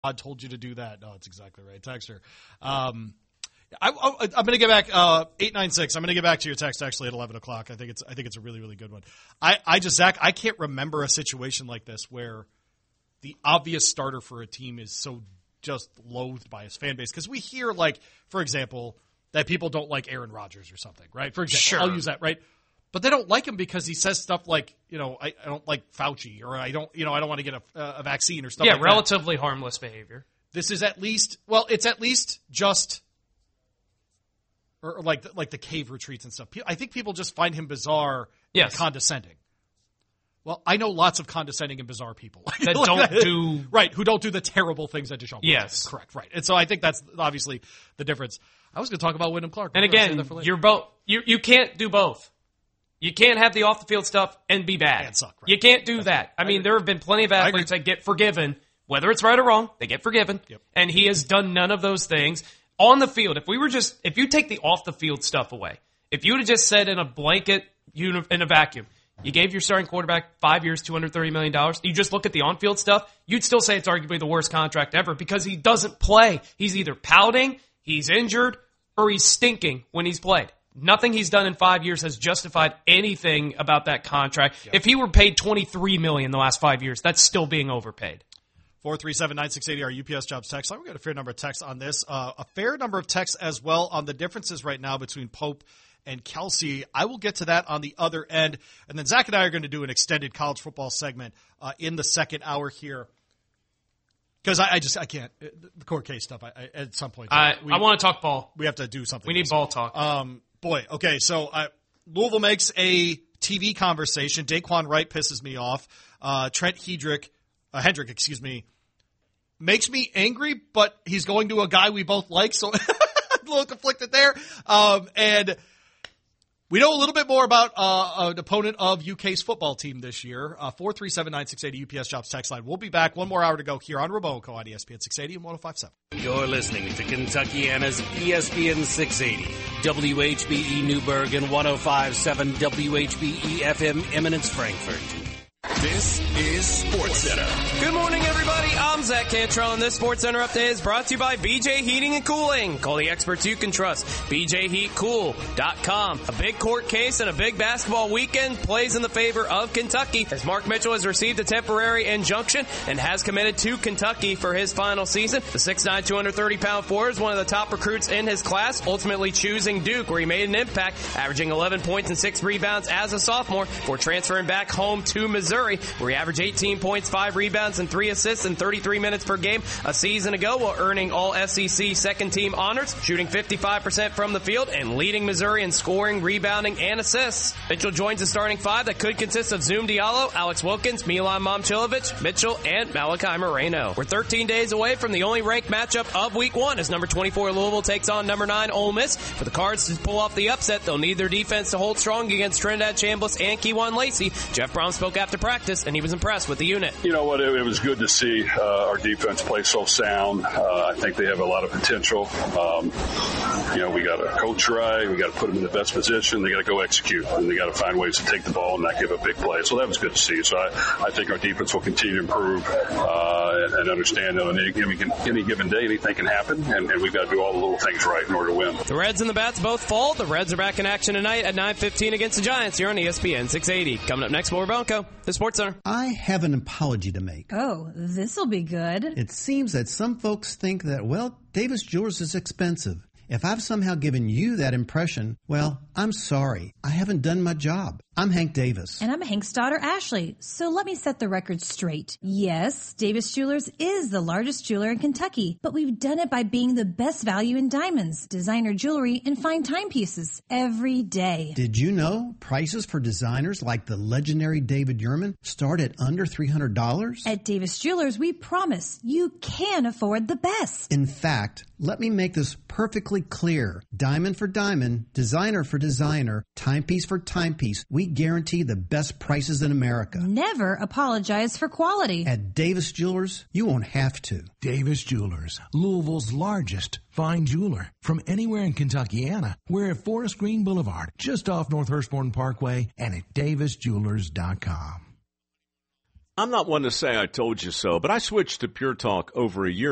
God told you to do that. No, it's exactly right. Texter. I'm going to get back 896. I'm going to get back to your text actually at 11 o'clock. I think it's a really, really good one. Zach, I can't remember a situation like this where the obvious starter for a team is so just loathed by his fan base. Because we hear, like, for example, that people don't like Aaron Rodgers or something, right? For example, sure. I'll use that, right? But they don't like him because he says stuff like, I don't like Fauci, or I don't want to get a vaccine or stuff like that. Yeah, relatively harmless behavior. This is it's at least just, or like the cave retreats and stuff. I think people just find him bizarre and condescending. Well, I know lots of condescending and bizarre people. That don't do... Right, who don't do the terrible things that Deshaun Watson Yes. does. Correct, right. And so I think that's obviously the difference. I was going to talk about Wyndham Clark. And again, you're both. You can't do both. You can't have the off-the-field stuff and be bad. And suck, right. You can't do that. I mean, there have been plenty of athletes that get forgiven. Whether it's right or wrong, they get forgiven. Yep. And he has done none of those things. On the field, if you take the off-the-field stuff away, if you would have just said in a blanket, in a vacuum, you gave your starting quarterback 5 years, $230 million, you just look at the on-field stuff, you'd still say it's arguably the worst contract ever because he doesn't play. He's either pouting, he's injured, or he's stinking when he's played. Nothing he's done in 5 years has justified anything about that contract. Yep. If he were paid $23 million in the last 5 years, that's still being overpaid. 437-9680, our UPS Jobs text line. We've got a fair number of texts on this. A fair number of texts as well on the differences right now between Pope and Kelsey. I will get to that on the other end. And then Zach and I are going to do an extended college football segment in the second hour here. Because I can't. The court case stuff, at some point. I want to talk ball. We have to do something. We need ball talk. Okay, so Louisville makes a TV conversation. Daquan Wright pisses me off. Trent Hendrick, makes me angry, but he's going to a guy we both like, so a little conflicted there. And we know a little bit more about an opponent of UK's football team this year. 437-9680 UPS Jobs text line. We'll be back. One more hour to go here on Roboco on ESPN 680 and 105.7. You're listening to Kentuckiana's ESPN 680, WHBE Newburgh and 105.7 WHBE FM Eminence Frankfurt. This is SportsCenter. Good morning, everybody. I'm Zach Cantrell, and this SportsCenter update is brought to you by BJ Heating and Cooling. Call the experts you can trust. BJHeatCool.com. A big court case and a big basketball weekend plays in the favor of Kentucky as Mark Mitchell has received a temporary injunction and has committed to Kentucky for his final season. The 6'9", 230-pound forward is one of the top recruits in his class, ultimately choosing Duke, where he made an impact, averaging 11 points and 6 rebounds as a sophomore before transferring back home to Missouri, where he averaged 18 points, 5 rebounds, and 3 assists in 33 minutes per game a season ago, while earning all SEC second-team honors, shooting 55% from the field, and leading Missouri in scoring, rebounding, and assists. Mitchell joins a starting five that could consist of Zoom Diallo, Alex Wilkins, Milan Momcilovic, Mitchell, and Malachi Moreno. We're 13 days away from the only ranked matchup of Week 1 as number 24 Louisville takes on number 9 Ole Miss. For the Cards to pull off the upset, they'll need their defense to hold strong against Trinidad Chambliss and Kejuan Lacey. Jeff Brown spoke after practice, and he was impressed with the unit. You know what? It was good to see our defense play so sound. I think they have a lot of potential. We got to coach right. We got to put them in the best position. They got to go execute, and they got to find ways to take the ball and not give a big play. So that was good to see. So I think our defense will continue to improve and understand that on any given day anything can happen, and we've got to do all the little things right in order to win. The Reds and the Bats both fall. The Reds are back in action tonight at 9:15 against the Giants here on ESPN 680. Coming up next, more Bronco, the SportsCenter. I have an apology to make. Oh, this'll be good. It seems that some folks think that, well, Davis Jewelers is expensive. If I've somehow given you that impression, well, I'm sorry. I haven't done my job. I'm Hank Davis. And I'm Hank's daughter, Ashley. So let me set the record straight. Yes, Davis Jewelers is the largest jeweler in Kentucky, but we've done it by being the best value in diamonds, designer jewelry, and fine timepieces every day. Did you know prices for designers like the legendary David Yurman start at under $300? At Davis Jewelers, we promise you can afford the best. In fact, let me make this perfectly clear. Diamond for diamond, designer for designer, timepiece for timepiece. We guarantee the best prices in America. Never apologize for quality. At Davis Jewelers, you won't have to. Davis Jewelers, Louisville's largest fine jeweler. From anywhere in Kentuckiana, we're at Forest Green Boulevard, just off North Hurstbourne Parkway, and at davisjewelers.com. I'm not one to say I told you so, but I switched to Pure Talk over a year